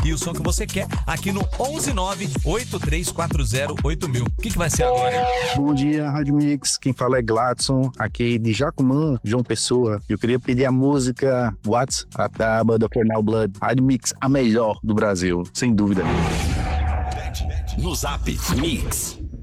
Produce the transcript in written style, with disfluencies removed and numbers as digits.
e o som que você quer aqui no 11983408000. O que vai ser agora, hein? Bom dia, Rádio Mix. Quem fala é Gladson, aqui de Jacumã, João Pessoa. Eu queria pedir a música What's da banda For Now Blood. Rádio Mix, a melhor do Brasil, sem dúvida. No Zap Mix.